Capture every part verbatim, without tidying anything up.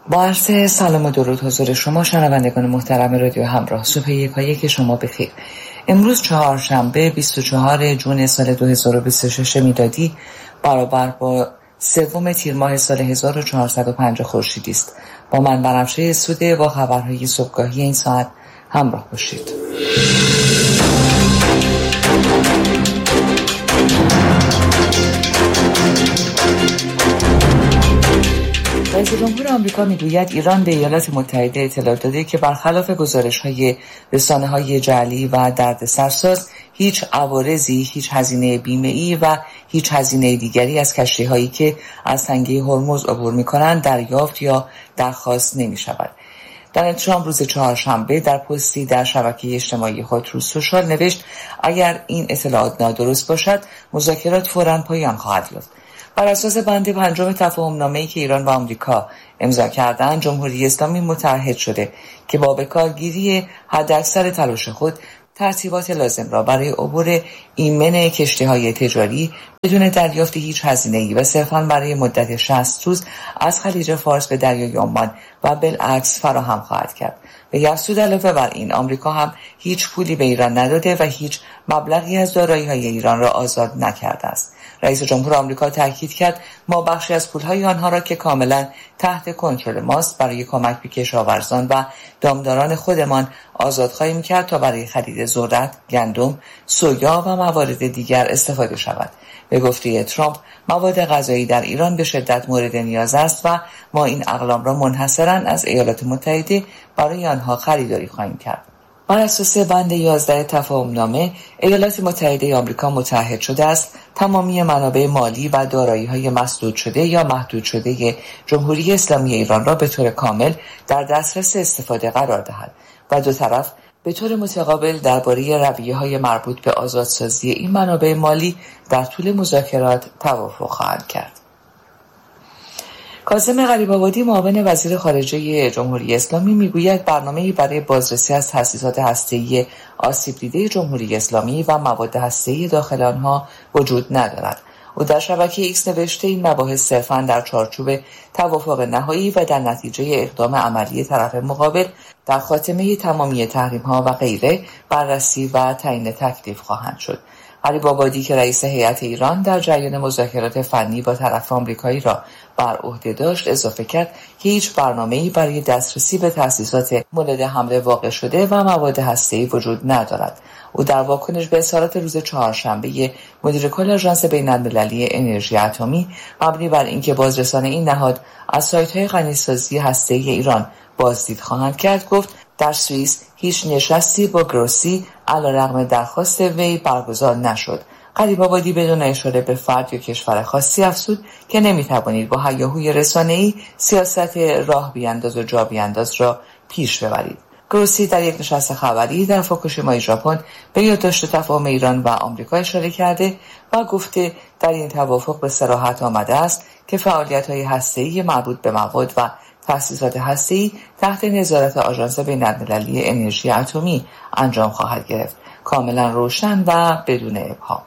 با عرض سلام و درود حضور شما شنوندگان محترم رادیو همراه، صبح یکایک شما بخیر. امروز چهارشنبه بیست و چهارم ژوئن سال دو هزار و بیست و شش میلادی برابر با سوم تیر ماه سال هزار و چهارصد و پنجاه خورشیدی است. با من بنفشه سوده با خبرهای صبحگاهی این ساعت همراه باشید. رئیس جمهور آمریکا میگوید ایران به ایالات متحده اطلاع داده که برخلاف گزارش‌های رسانه‌های جعلی و دردسرساز هیچ عوارضی، هیچ هزینه بیمه‌ای و هیچ هزینه دیگری از کشتی‌هایی که از تنگه هرمز عبور می‌کنند دریافت یا درخواست نمی‌شود. دونالد ترامپ روز چهارشنبه در پستی در شبکه اجتماعی خود تروث سوشال نوشت اگر این اطلاعات نادرست باشد مذاکرات فوراً پایان خواهد یافت. بر اساس بند پنجم تفاهم‌نامه‌ای که ایران و آمریکا امضا کردند، جمهوری اسلامی متعهد شده که با به کارگیری حداکثر تلاش خود ترتیبات لازم را برای عبور ایمن کشتی‌های تجاری بدون دریافت هیچ هزینه‌ای و صرفاً برای مدت شصت روز از خلیج فارس به دریای عمان و بالعکس فراهم خواهد کرد. به یفسود علاوه بر این، آمریکا هم هیچ پولی به ایران نداده و هیچ مبلغی از دارایی‌های ایران را آزاد نکرده است. رئیس جمهور آمریکا تاکید کرد ما بخشی از پولهای آنها را که کاملا تحت کنترل ماست برای کمک به کشاورزان و دامداران خودمان آزاد خواهیم کرد تا برای خرید ذرت، گندم، سویا و موارد دیگر استفاده شود. به گفته ترامپ مواد غذایی در ایران به شدت مورد نیاز است و ما این اقلام را منحصراً از ایالات متحده برای آنها خریداری خواهیم کرد. بر اساس بند یازده تفاهم‌نامه، ایالات متحده آمریکا متعهد شده است تمامی منابع مالی و دارایی‌های مسدود شده یا محدود شده جمهوری اسلامی ایران را به طور کامل در دسترس استفاده قرار دهد و دو طرف به طور متقابل درباره رویه‌های مربوط به آزادسازی این منابع مالی در طول مذاکرات توافق خواهند کرد. کاظم غریب‌آبادی معاون وزیر خارجه جمهوری اسلامی میگوید برنامه‌ای برای بازرسی از تأسیسات هسته‌ای آسیب دیده جمهوری اسلامی و مواد هسته‌ای داخل آنها وجود ندارد. او در شبکه ایکس نوشته این مباحث صرفاً در چارچوب توافق نهایی و در نتیجه اقدام عملی طرف مقابل در خاتمه تمامی تحریم‌ها و غیره بررسی و تعیین تکلیف خواهند شد. غریب‌آبادی که رئیس هیئت ایران در جریان مذاکرات فنی با طرف آمریکایی را بر عهده داشت اضافه کرد که هیچ برنامه‌ای برای دسترسی به تأسیسات مورد حمله واقع شده و مواد هسته‌ای وجود ندارد. او در واکنش به اظهارات روز چهارشنبه مدیر کل آژانس بین‌المللی انرژی اتمی مبنی بر اینکه بازرسان این نهاد از سایت‌های غنیسازی هسته‌ای ایران بازدید خواهند کرد گفت در سوئیس هیچ نشستی با گروسی علیرغم درخواست وی برگزار نشد. غریب‌آبادی بدون اشاره به فرد یا کشور خاصی افزود که نمی‌توانید با هیاهوی رسانه‌ای سیاست راه بیانداز و جا بیانداز را پیش ببرید. گروسی در یک نشست خبری در فوکوشیما ژاپن به یادداشت تفاهم ایران و آمریکا اشاره کرده و گفته در این توافق به صراحت آمده است که فعالیت‌های هسته‌ای مربوط به مواد و تأسیسات هسته‌ای تحت نظارت آژانس بین‌المللی انرژی اتمی انجام خواهد گرفت، کاملا روشن و بدون ابهام.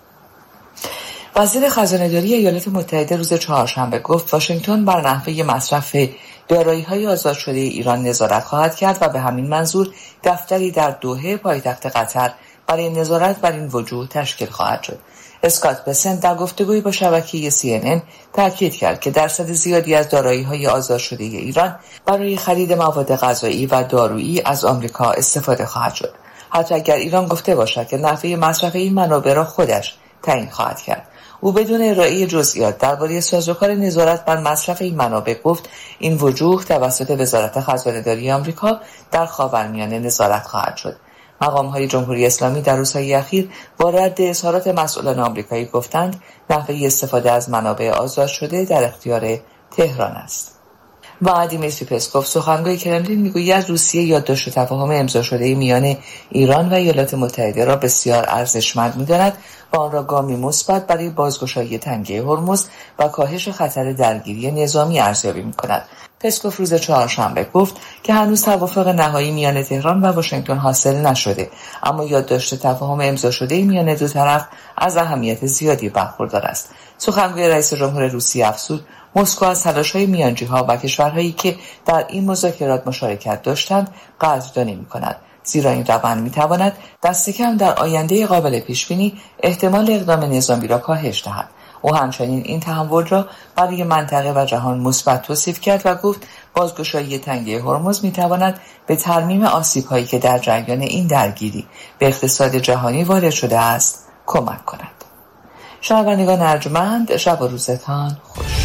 وزیر خزانه‌داری ایالات متحده روز چهارشنبه گفت واشنگتن بر نحوه مصرف دارایی‌های آزاد شده ایران نظارت خواهد کرد و به همین منظور دفتری در دوحه پایتخت قطر برای نظارت بر این وجوه تشکیل خواهد شد. اسکات بسنت در گفتگویی با شبکه سی ان ان تاکید کرد که درصد زیادی از دارایی‌های آزاد شده ایران برای خرید مواد غذایی و دارویی از آمریکا استفاده خواهد شد، حتی اگر ایران گفته باشد که نحوه مصرف این منابع را خودش تعیین خواهد کرد. او بدون ارائه جزئیات درباره سازوکار نظارت بر مصرف این منابع گفت این وجوه توسط وزارت خزانه‌داری آمریکا در خاورمیانه نظارت خواهد شد. مقام‌های جمهوری اسلامی در روزهای اخیر با رد اظهارات مسئولان آمریکایی گفتند نحوه استفاده از منابع آزاد شده در اختیار تهران است. و دیمیتری پسکوف سخنگوی کرملین میگوید روسیه یادداشت تفاهم امضا شده میان ایران و ایالات متحده را بسیار ارزشمند می‌داند و آن را گامی مثبت برای بازگشایی تنگه هرمز و کاهش خطر درگیری نظامی ارزیابی می‌کند. پسکوف روز چهارشنبه گفت که هنوز توافق نهایی میان تهران و واشنگتن حاصل نشده، اما یادداشت تفاهم امضا شده میان دو طرف از اهمیت زیادی برخوردار است. سخنگوی رئیس جمهور روسیه افزود مسکو از تلاش‌های میانجی‌ها و کشورهایی که در این مذاکرات مشارکت داشتند قدردانی می‌کند، زیرا این روند می‌تواند دست کم در آینده قابل پیش‌بینی احتمال اقدام نظامی را کاهش دهد. او همچنین این تحول را برای منطقه و جهان مثبت توصیف کرد و گفت بازگشایی تنگه هرمز می‌تواند به ترمیم آسیب‌هایی که در جریان این درگیری به اقتصاد جهانی وارد شده است کمک کند. شنوندگان ارجمند، شب و روزتان خوش.